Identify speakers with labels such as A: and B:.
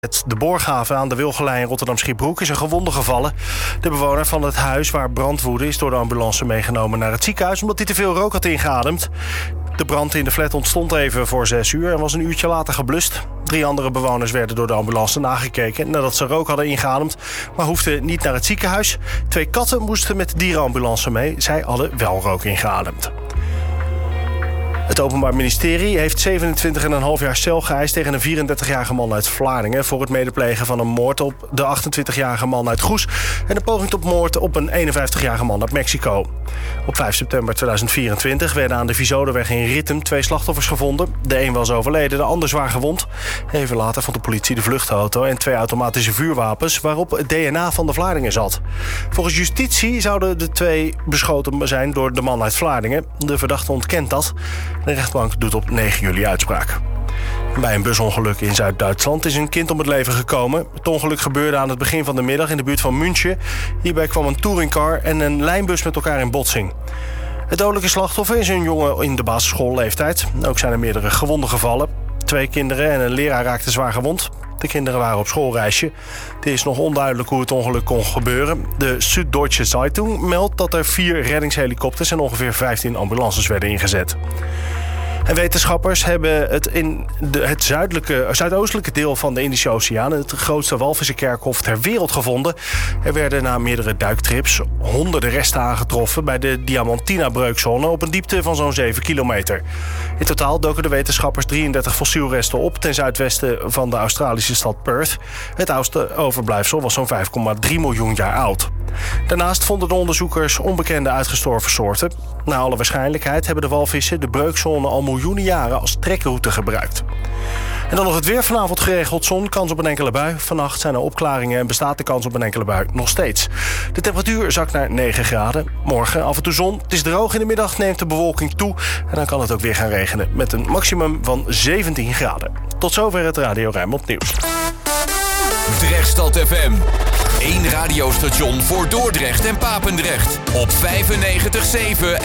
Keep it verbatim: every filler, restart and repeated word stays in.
A: Het de Boorgraven aan de Wilgelei in Rotterdam-Schiebroek is een gewonde gevallen. De bewoner van het huis waar brand woedde is door de ambulance meegenomen naar het ziekenhuis omdat hij te veel rook had ingeademd. De brand in de flat ontstond even voor zes uur en was een uurtje later geblust. Drie andere bewoners werden door de ambulance nagekeken nadat ze rook hadden ingeademd, maar hoefden niet naar het ziekenhuis. Twee katten moesten met de dierenambulance mee. Zij hadden wel rook ingeademd. Het Openbaar Ministerie heeft zevenentwintig komma vijf jaar cel geëist tegen een vierendertigjarige man uit Vlaardingen voor het medeplegen van een moord op de achtentwintigjarige man uit Goes en een poging tot moord op een eenenvijftigjarige man uit Mexico. Op vijf september tweeduizend vierentwintig werden aan de Vizodeweg in Rittem twee slachtoffers gevonden. De een was overleden, de ander zwaar gewond. Even later vond de politie de vluchtauto en twee automatische vuurwapens waarop het D N A van de Vlaardingen zat. Volgens justitie zouden de twee beschoten zijn door de man uit Vlaardingen. De verdachte ontkent dat. De rechtbank doet op negen juli uitspraak. Bij een busongeluk in Zuid-Duitsland is een kind om het leven gekomen. Het ongeluk gebeurde aan het begin van de middag in de buurt van München. Hierbij kwam een touringcar en een lijnbus met elkaar in botsing. Het dodelijke slachtoffer is een jongen in de basisschoolleeftijd. Ook zijn er meerdere gewonden gevallen. Twee kinderen en een leraar raakten zwaar gewond. De kinderen waren op schoolreisje. Het is nog onduidelijk hoe het ongeluk kon gebeuren. De Süddeutsche Zeitung meldt dat er vier reddingshelikopters en ongeveer vijftien ambulances werden ingezet. En wetenschappers hebben het in de, het zuidelijke, zuidoostelijke deel van de Indische Oceaan het grootste walvissenkerkhof ter wereld gevonden. Er werden na meerdere duiktrips honderden resten aangetroffen bij de Diamantina-breukzone op een diepte van zo'n zeven kilometer. In totaal doken de wetenschappers drieëndertig fossielresten op ten zuidwesten van de Australische stad Perth. Het oudste overblijfsel was zo'n vijf komma drie miljoen jaar oud. Daarnaast vonden de onderzoekers onbekende uitgestorven soorten. Naar alle waarschijnlijkheid hebben de walvissen de breukzone al miljoenen jaren als trekroute gebruikt. En dan nog het weer. Vanavond geregeld zon, kans op een enkele bui. Vannacht zijn er opklaringen en bestaat de kans op een enkele bui nog steeds. De temperatuur zakt naar negen graden. Morgen af en toe zon. Het is droog in de middag, neemt de bewolking toe. En dan kan het ook weer gaan regenen met een maximum van zeventien graden. Tot zover het Radio Rijnmond Nieuws.
B: Drechtstad F M. Eén radiostation voor Dordrecht en Papendrecht. Op vijfennegentig komma zeven